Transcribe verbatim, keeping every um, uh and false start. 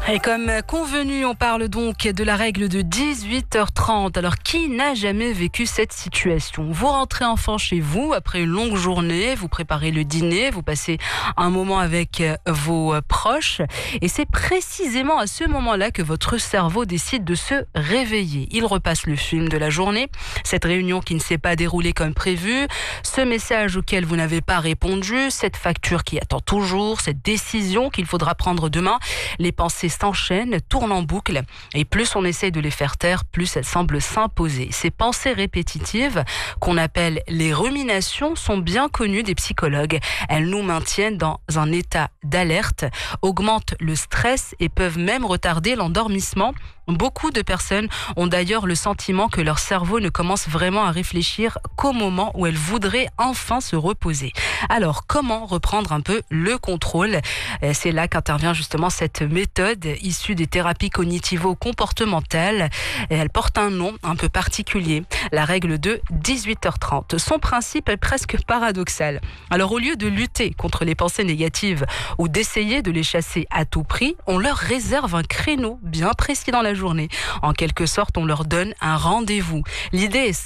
Et comme convenu, on parle donc de la règle de dix-huit heures trente. Alors, qui n'a jamais vécu cette situation? Vous rentrez enfin chez vous après une longue journée, vous préparez le dîner, vous passez un moment avec vos proches. Et c'est précisément à ce moment-là que votre cerveau décide de se réveiller. Il repasse le film de la journée, cette réunion qui ne s'est pas déroulée comme prévu, ce message auquel vous n'avez pas répondu, cette facture qui attend toujours, cette décision qu'il faudra prendre demain. Les pensées s'enchaînent, tournent en boucle et plus on essaye de les faire taire, plus elles semblent s'imposer. Ces pensées répétitives, qu'on appelle les ruminations, sont bien connues des psychologues. Elles nous maintiennent dans un état d'alerte, augmentent le stress et peuvent même retarder l'endormissement. Beaucoup de personnes ont d'ailleurs le sentiment que leur cerveau ne commence vraiment à réfléchir qu'au moment où elles voudraient enfin se reposer. Alors, comment reprendre un peu le contrôle? C'est là qu'intervient justement cette méthode issue des thérapies cognitivo-comportementales. Elle porte un nom un peu particulier, la règle de dix-huit heures trente. Son principe est presque paradoxal. Alors, au lieu de lutter contre les pensées négatives ou d'essayer de les chasser à tout prix, on leur réserve un créneau bien précis dans la journée. En quelque sorte, on leur donne un rendez-vous. L'idée est